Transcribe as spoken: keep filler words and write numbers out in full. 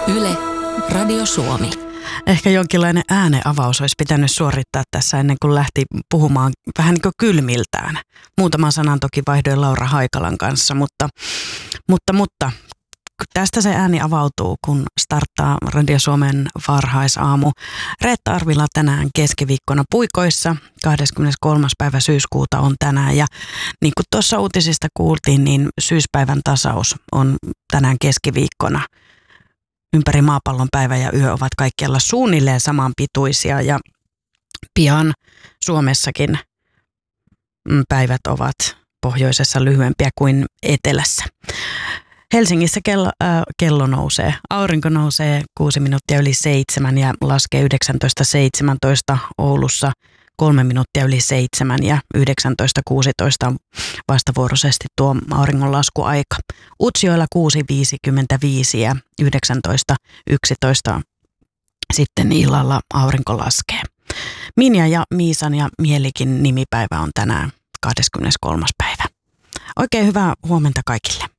Yle, Radio Suomi. Ehkä jonkinlainen ääneavaus olisi pitänyt suorittaa tässä ennen kuin lähti puhumaan vähän niin kuin kylmiltään. Muutaman sanan toki vaihdoin Laura Haikalan kanssa, mutta, mutta, mutta tästä se ääni avautuu, kun starttaa Radio Suomen varhaisaamu. Reetta Arvila tänään keskiviikkona puikoissa. kahdeskymmeneskolmas päivä syyskuuta on tänään ja niin kuin tuossa uutisista kuultiin, niin syyspäivän tasaus on tänään keskiviikkona. Ympäri maapallon päivä ja yö ovat kaikkialla suunnilleen samanpituisia ja pian Suomessakin päivät ovat pohjoisessa lyhyempiä kuin etelässä. Helsingissä kello, äh, kello nousee. Aurinko nousee kuusi minuuttia yli seitsemän ja laskee yhdeksäntoista seitsemäntoista. Oulussa kolme minuuttia yli seitsemän ja yhdeksäntoista kuusitoista on vastavuoroisesti tuo auringonlaskuaika. Utsjoella kuusi viisikymmentäviisi ja yhdeksäntoista yksitoista sitten illalla aurinko laskee. Minja ja Miisan ja Mielikin nimipäivä on tänään kahdeskymmeneskolmas päivä. Oikein hyvää huomenta kaikille.